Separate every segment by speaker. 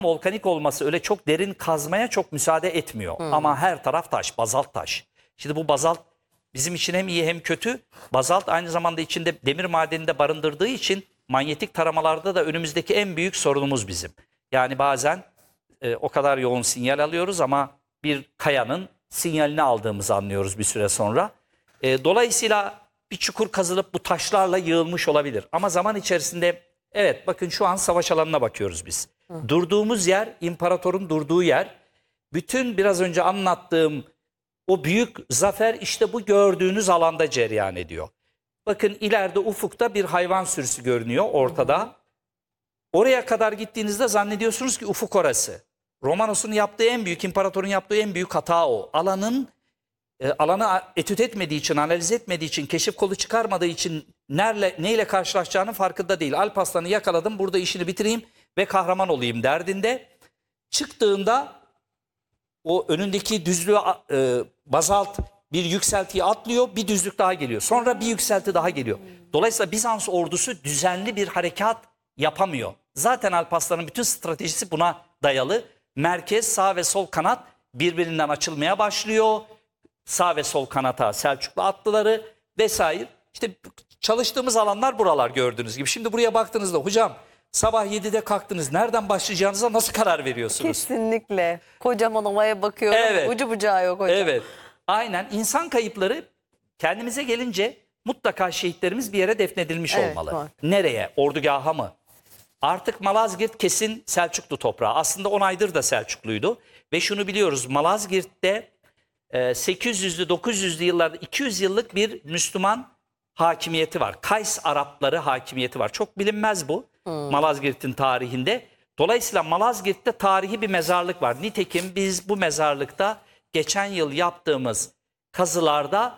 Speaker 1: volkanik olması öyle çok derin kazmaya çok müsaade etmiyor. Ama her taraf taş, bazalt taş. Şimdi bu bazalt bizim için hem iyi hem kötü. Bazalt aynı zamanda içinde demir madenini de barındırdığı için manyetik taramalarda da önümüzdeki en büyük sorunumuz bizim. Yani bazen o kadar yoğun sinyal alıyoruz ama bir kayanın sinyalini aldığımızı anlıyoruz bir süre sonra. Dolayısıyla bir çukur kazılıp bu taşlarla yığılmış olabilir. Ama zaman içerisinde evet bakın şu an savaş alanına bakıyoruz biz. Durduğumuz yer, imparatorun durduğu yer. Bütün biraz önce anlattığım o büyük zafer işte bu gördüğünüz alanda cereyan ediyor. Bakın ileride ufukta bir hayvan sürüsü görünüyor ortada. Oraya kadar gittiğinizde zannediyorsunuz ki ufuk orası. Romanos'un yaptığı en büyük, imparatorun yaptığı en büyük hata o. Alanı etüt etmediği için, analiz etmediği için, keşif kolu çıkarmadığı için neyle karşılaşacağının farkında değil. Alp aslanı yakaladım, burada işini bitireyim ve kahraman olayım derdinde. Çıktığında o önündeki düzlüğü bazalt bir yükseltiye atlıyor, bir düzlük daha geliyor. Sonra bir yükselti daha geliyor. Dolayısıyla Bizans ordusu düzenli bir harekat yapamıyor. Zaten Alp Arslan'ın bütün stratejisi buna dayalı. Merkez, sağ ve sol kanat birbirinden açılmaya başlıyor. Sağ ve sol kanata Selçuklu atlıları vesaire. İşte çalıştığımız alanlar buralar gördüğünüz gibi. Şimdi buraya baktığınızda hocam sabah 7'de kalktınız. Nereden başlayacağınıza nasıl karar veriyorsunuz?
Speaker 2: Kesinlikle. Kocaman ovaya bakıyorum.
Speaker 1: Evet.
Speaker 2: Ucu bucağı yok hocam.
Speaker 1: Evet. Aynen. İnsan kayıpları kendimize gelince mutlaka şehitlerimiz bir yere defnedilmiş olmalı.
Speaker 2: Var.
Speaker 1: Nereye? Ordugaha mı? Artık Malazgirt kesin Selçuklu toprağı. Aslında 10 aydır da Selçukluydu. Ve şunu biliyoruz. Malazgirt'te 800'lü 900'lü yıllarda 200 yıllık bir Müslüman hakimiyeti var. Kays Arapları hakimiyeti var. Çok bilinmez bu Malazgirt'in tarihinde. Dolayısıyla Malazgirt'te tarihi bir mezarlık var. Nitekim biz bu mezarlıkta geçen yıl yaptığımız kazılarda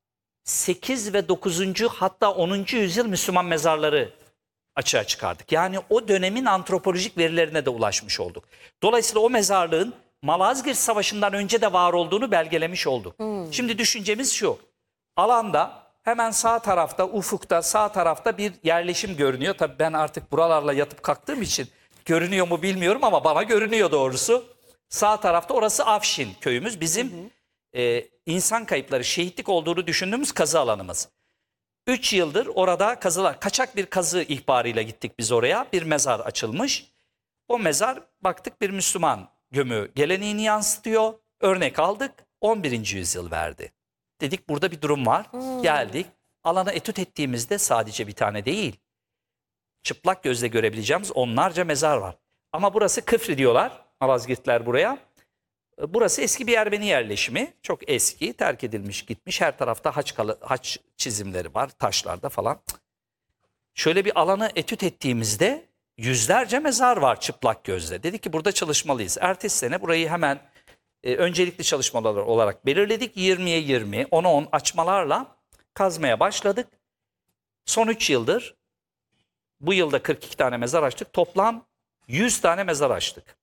Speaker 1: 8 ve 9. hatta 10. yüzyıl Müslüman mezarları açığa çıkardık. Yani o dönemin antropolojik verilerine de ulaşmış olduk. Dolayısıyla o mezarlığın Malazgirt Savaşı'ndan önce de var olduğunu belgelemiş olduk. Şimdi düşüncemiz şu. Alanda hemen sağ tarafta, ufukta sağ tarafta bir yerleşim görünüyor. Tabii ben artık buralarla yatıp kalktığım için görünüyor mu bilmiyorum ama bana görünüyor doğrusu. Sağ tarafta orası Afşin köyümüz. Bizim insan kayıpları, şehitlik olduğunu düşündüğümüz kazı alanımız. 3 yıldır orada kazılar, kaçak bir kazı ihbarıyla gittik biz oraya. Bir mezar açılmış. O mezar baktık bir Müslüman gömü geleneğini yansıtıyor. Örnek aldık, 11. yüzyıl verdi. Dedik burada bir durum var. Geldik, alana etüt ettiğimizde sadece bir tane değil. Çıplak gözle görebileceğimiz onlarca mezar var. Ama burası Kıfri diyorlar, Malazgirtler buraya. Burası eski bir Ermeni yerleşimi. Çok eski, terk edilmiş, gitmiş. Her tarafta haç çizimleri var, taşlarda falan. Şöyle bir alanı etüt ettiğimizde yüzlerce mezar var çıplak gözle. Dedik ki burada çalışmalıyız. Ertesi sene burayı hemen öncelikli çalışmalar olarak belirledik. 20'ye 20, 10'a 10 açmalarla kazmaya başladık. Son 3 yıldır, bu yılda 42 tane mezar açtık. Toplam 100 tane mezar açtık.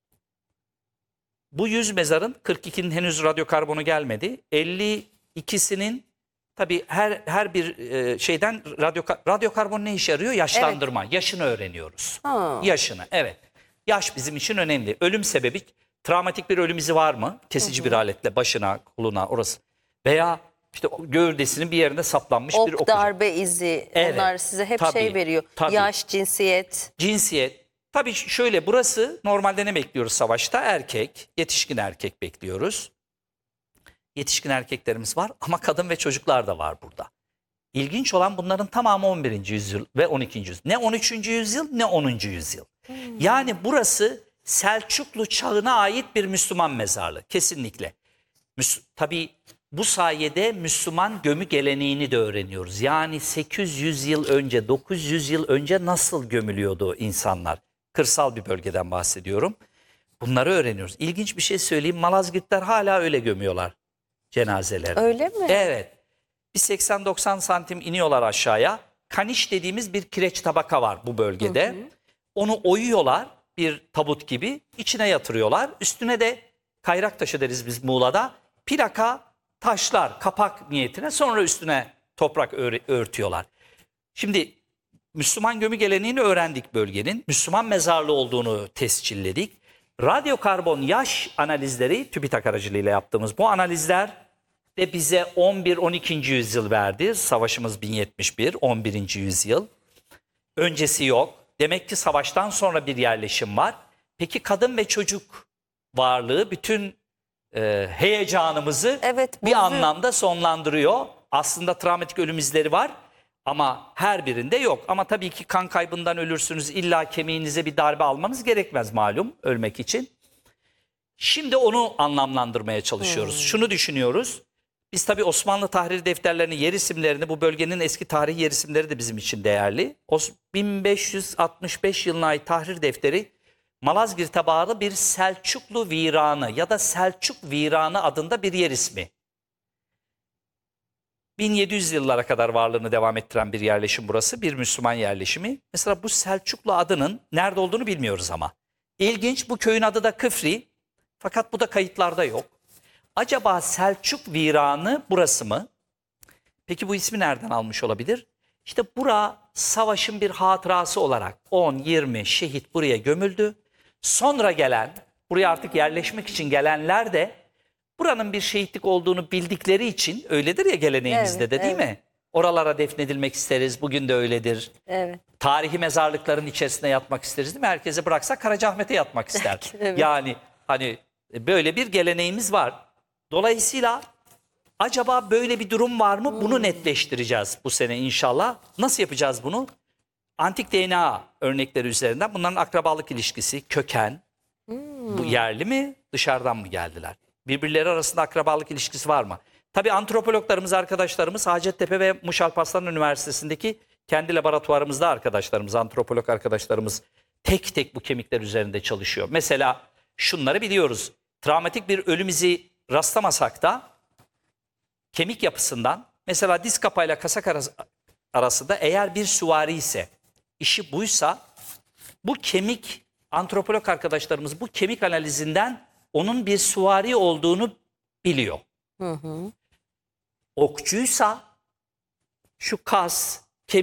Speaker 1: Bu 100 mezarın 42'nin henüz radyokarbonu gelmedi. 52'sinin tabii her bir şeyden radyokarbon ne işe yarıyor? Yaşlandırma. Evet. Yaşını öğreniyoruz. Yaşını, evet. Yaş bizim için önemli. Ölüm sebebi travmatik bir ölüm izi var mı? Kesici bir aletle başına, koluna, orası. Veya işte gövdesinin bir yerinde saplanmış bir ok.
Speaker 2: Darbe izi.
Speaker 1: Evet,
Speaker 2: onlar size hep
Speaker 1: tabii,
Speaker 2: şey veriyor.
Speaker 1: tabii.
Speaker 2: Yaş, cinsiyet.
Speaker 1: Cinsiyet. Tabii şöyle burası normalde ne bekliyoruz savaşta? Erkek, yetişkin erkek bekliyoruz. Yetişkin erkeklerimiz var ama kadın ve çocuklar da var burada. İlginç olan bunların tamamı 11. yüzyıl ve 12. yüzyıl. Ne 13. yüzyıl ne 10. yüzyıl. Yani burası Selçuklu çağına ait bir Müslüman mezarlığı kesinlikle. Tabii bu sayede Müslüman gömü geleneğini de öğreniyoruz. Yani 800 yıl önce, 900 yıl önce nasıl gömülüyordu insanlar? Kırsal bir bölgeden bahsediyorum. Bunları öğreniyoruz. İlginç bir şey söyleyeyim. Malazgirtler hala öyle gömüyorlar cenazeleri.
Speaker 2: Öyle mi?
Speaker 1: Evet. Bir 80-90 santim iniyorlar aşağıya. Kaniş dediğimiz bir kireç tabaka var bu bölgede. Onu oyuyorlar bir tabut gibi. İçine yatırıyorlar. Üstüne de kayrak taşı deriz biz Muğla'da. Plaka taşlar kapak niyetine, sonra üstüne toprak örtüyorlar. Şimdi Müslüman gömü geleneğini öğrendik bölgenin. Müslüman mezarlığı olduğunu tescilledik. Radyokarbon yaş analizleri TÜBİTAK aracılığıyla yaptığımız bu analizler de bize 11-12. yüzyıl verdi. Savaşımız 1071, 11. yüzyıl. Öncesi yok. Demek ki savaştan sonra bir yerleşim var. Peki kadın ve çocuk varlığı bütün heyecanımızı
Speaker 2: Evet,
Speaker 1: bir
Speaker 2: bozuyor.
Speaker 1: anlamda sonlandırıyor. Aslında travmatik ölüm izleri var ama her birinde yok. Ama tabii ki kan kaybından ölürsünüz. İlla kemiğinize bir darbe almanız gerekmez malum ölmek için. Şimdi onu anlamlandırmaya çalışıyoruz. Şunu düşünüyoruz. Biz tabii Osmanlı tahrir defterlerini, yer isimlerini, bu bölgenin eski tarih yer isimleri de bizim için değerli. 1565 yılına ait tahrir defteri Malazgirt'e bağlı bir Selçuklu Viranı ya da Selçuk Viranı adında bir yer ismi. 1700 yıllara kadar varlığını devam ettiren bir yerleşim burası. Bir Müslüman yerleşimi. Mesela bu Selçuklu adının nerede olduğunu bilmiyoruz ama. İlginç, bu köyün adı da Kıfri. Fakat bu da kayıtlarda yok. Acaba Selçuk Viranı burası mı? Peki bu ismi nereden almış olabilir? İşte bura savaşın bir hatırası olarak 10-20 şehit buraya gömüldü. Sonra gelen, buraya artık yerleşmek için gelenler de buranın bir şehitlik olduğunu bildikleri için, öyledir ya geleneğimizde de değil mi? Oralara defnedilmek isteriz, bugün de öyledir.
Speaker 2: Evet.
Speaker 1: Tarihi mezarlıkların içerisine yatmak isteriz değil mi? Herkese bıraksak Karacaahmet'e yatmak ister.
Speaker 2: Evet.
Speaker 1: Yani hani böyle bir geleneğimiz var. Dolayısıyla acaba böyle bir durum var mı? Bunu netleştireceğiz bu sene inşallah. Nasıl yapacağız bunu? Antik DNA örnekleri üzerinden bunların akrabalık ilişkisi, köken, bu yerli mi, dışarıdan mı geldiler? Birbirleri arasında akrabalık ilişkisi var mı? Tabii antropologlarımız, arkadaşlarımız Hacettepe ve Muş Alparslan Üniversitesi'ndeki kendi laboratuvarımızda arkadaşlarımız, antropolog arkadaşlarımız tek tek bu kemikler üzerinde çalışıyor. Mesela şunları biliyoruz. Travmatik bir ölüm izi rastlamasak da kemik yapısından, mesela diz kapağıyla kasak arasında eğer bir süvari ise, işi buysa, bu kemik, antropolog arkadaşlarımız bu kemik analizinden onun bir süvari olduğunu biliyor. Okçuysa şu kas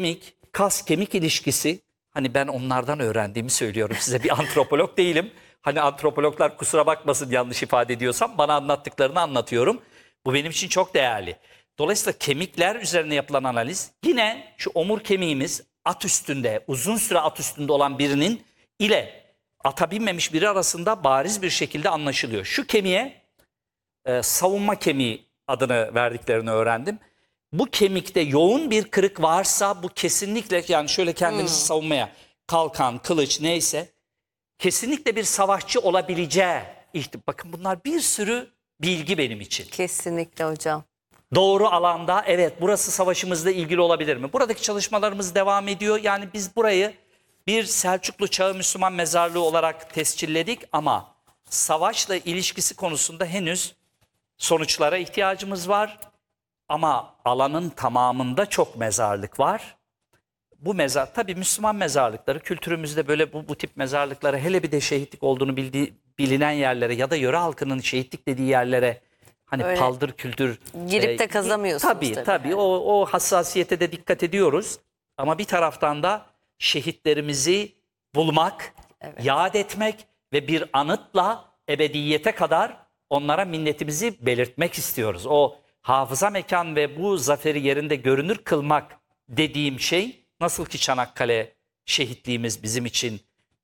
Speaker 1: kemik ilişkisi, hani ben onlardan öğrendiğimi söylüyorum size, bir antropolog değilim. Hani antropologlar kusura bakmasın yanlış ifade ediyorsam, bana anlattıklarını anlatıyorum. Bu benim için çok değerli. Dolayısıyla kemikler üzerine yapılan analiz, yine şu omur kemiğimiz at üstünde, uzun süre at üstünde olan birinin ile ata binmemiş biri arasında bariz bir şekilde anlaşılıyor. Şu kemiğe savunma kemiği adını verdiklerini öğrendim. Bu kemikte yoğun bir kırık varsa bu kesinlikle, yani şöyle kendinizi savunmaya, kalkan, kılıç neyse, kesinlikle bir savaşçı olabileceği. İşte bakın bunlar bir sürü bilgi benim için.
Speaker 2: Kesinlikle hocam.
Speaker 1: Doğru alanda, evet, burası savaşımızla ilgili olabilir mi? Buradaki çalışmalarımız devam ediyor. Yani biz burayı bir Selçuklu Çağı Müslüman mezarlığı olarak tescilledik ama savaşla ilişkisi konusunda henüz sonuçlara ihtiyacımız var. Ama alanın tamamında çok mezarlık var. Bu mezar, tabii Müslüman mezarlıkları kültürümüzde böyle bu tip mezarlıklara, hele bir de şehitlik olduğunu bilinen yerlere ya da yöre halkının şehitlik dediği yerlere, hani
Speaker 2: Öyle
Speaker 1: paldır küldür
Speaker 2: girip de kazamıyorsunuz
Speaker 1: tabii
Speaker 2: yani.
Speaker 1: o hassasiyete de dikkat ediyoruz. Ama bir taraftan da şehitlerimizi bulmak, yad etmek ve bir anıtla ebediyete kadar onlara minnetimizi belirtmek istiyoruz. O hafıza mekan ve bu zaferi yerinde görünür kılmak dediğim şey, nasıl ki Çanakkale şehitliğimiz bizim için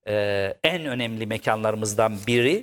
Speaker 1: en önemli mekanlarımızdan biri.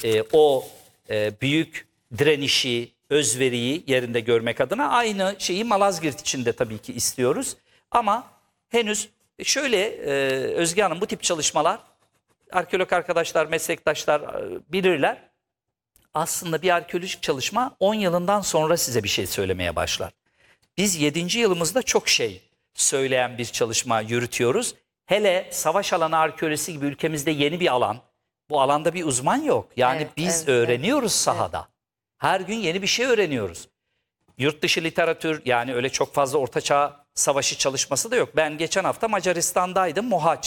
Speaker 1: O büyük direnişi, özveriyi yerinde görmek adına aynı şeyi Malazgirt için de tabii ki istiyoruz. Ama henüz şöyle Özge Hanım, bu tip çalışmalar arkeolog arkadaşlar, meslektaşlar bilirler. Aslında bir arkeolojik çalışma 10 yılından sonra size bir şey söylemeye başlar. Biz 7. yılımızda çok şey söyleyen bir çalışma yürütüyoruz. Hele savaş alanı arkeolojisi gibi ülkemizde yeni bir alan. Bu alanda bir uzman yok. Yani biz öğreniyoruz sahada. Her gün yeni bir şey öğreniyoruz. Yurt dışı literatür, yani öyle çok fazla ortaçağ savaşı çalışması da yok. Ben geçen hafta Macaristan'daydım.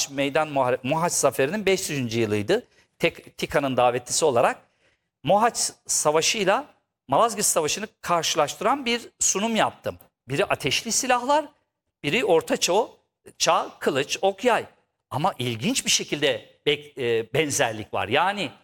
Speaker 1: Mohaç Zaferi'nin 500. yılıydı. TİKA'nın davetlisi olarak. Mohaç Savaşı'yla Malazgirt Savaşı'nı karşılaştıran bir sunum yaptım. Biri ateşli silahlar, biri orta çağ kılıç, ok, yay. Ama ilginç bir şekilde benzerlik var. Yani